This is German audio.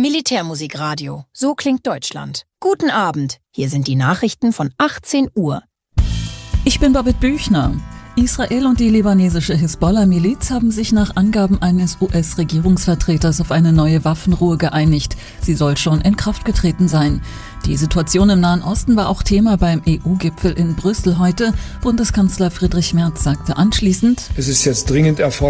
Militärmusikradio. So klingt Deutschland. Guten Abend. Hier sind die Nachrichten von 18 Uhr. Ich bin Babette Büchner. Israel und die libanesische Hisbollah-Miliz haben sich nach Angaben eines US-Regierungsvertreters auf eine neue Waffenruhe geeinigt. Sie soll schon in Kraft getreten sein. Die Situation im Nahen Osten war auch Thema beim EU-Gipfel in Brüssel heute. Bundeskanzler Friedrich Merz sagte anschließend: Es ist jetzt dringend erforderlich,